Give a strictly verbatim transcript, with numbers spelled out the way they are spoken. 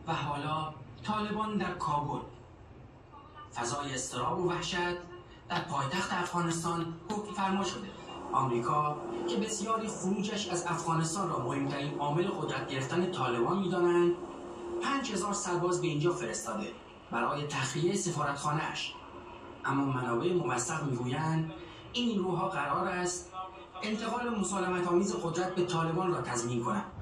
و حالا طالبان در کابل. فضای اضطراب و وحشت در پایتخت افغانستان حکم فرما شده. آمریکا که بسیاری خروجش از افغانستان را مهمترین عامل قدرت گرفتن طالبان می‌دانند، پنج هزار سرباز به اینجا فرستاده برای تخلیه سفارتخانه‌اش. اما منابع موثق میگویند این نیروها قرار است انتقال مسالمت‌آمیز قدرت به طالبان را تضمین کنند.